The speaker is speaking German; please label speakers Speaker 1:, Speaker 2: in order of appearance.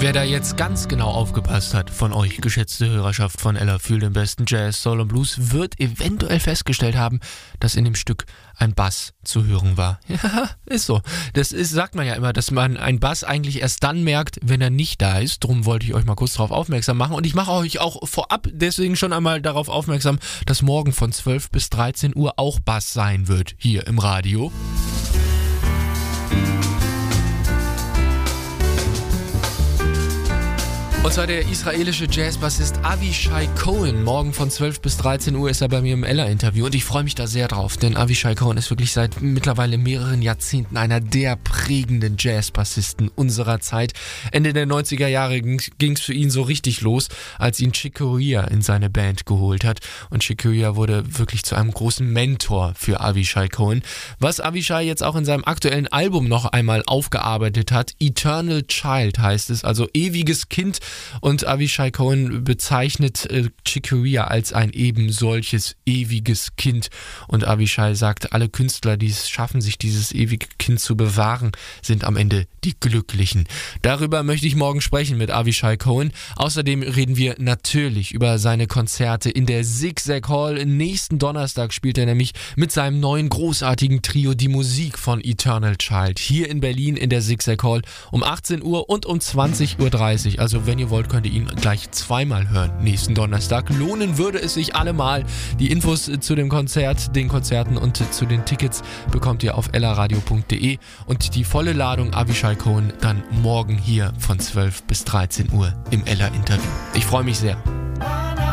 Speaker 1: Wer da jetzt ganz genau aufgepasst hat von euch, geschätzte Hörerschaft von Ella für den besten Jazz, Soul und Blues, wird eventuell festgestellt haben, dass in dem Stück ein Bass zu hören war. Ja, ist so. Sagt man ja immer, dass man einen Bass eigentlich erst dann merkt, wenn er nicht da ist. Drum wollte ich euch mal kurz darauf aufmerksam machen. Und ich mache euch auch vorab deswegen schon einmal darauf aufmerksam, dass morgen von 12 bis 13 Uhr auch Bass sein wird, hier im Radio. Und zwar der israelische Jazzbassist Avishai Cohen. Morgen von 12 bis 13 Uhr ist er bei mir im Ella-Interview und ich freue mich da sehr drauf, denn Avishai Cohen ist wirklich seit mittlerweile mehreren Jahrzehnten einer der prägenden Jazzbassisten unserer Zeit. Ende der 90er Jahre ging es für ihn so richtig los, als ihn Chick Corea in seine Band geholt hat. Und Chick Corea wurde wirklich zu einem großen Mentor für Avishai Cohen. Was Avishai jetzt auch in seinem aktuellen Album noch einmal aufgearbeitet hat, Eternal Child heißt es, also ewiges Kind. Und Avishai Cohen bezeichnet Chick Corea als ein eben solches ewiges Kind. Und Avishai sagt, alle Künstler, die es schaffen, sich dieses ewige Kind zu bewahren, sind am Ende die Glücklichen. Darüber möchte ich morgen sprechen mit Avishai Cohen. Außerdem reden wir natürlich über seine Konzerte in der Zig-Zag Hall. Nächsten Donnerstag spielt er nämlich mit seinem neuen großartigen Trio die Musik von Eternal Child hier in Berlin in der Zig-Zag Hall um 18 Uhr und um 20.30 Uhr. Also wenn ihr wollt, könnt ihr ihn gleich zweimal hören nächsten Donnerstag. Lohnen würde es sich allemal. Die Infos zu dem Konzert, den Konzerten und zu den Tickets bekommt ihr auf ellaradio.de und die volle Ladung Avishai Cohen dann morgen hier von 12 bis 13 Uhr im Ella-Interview. Ich freue mich sehr.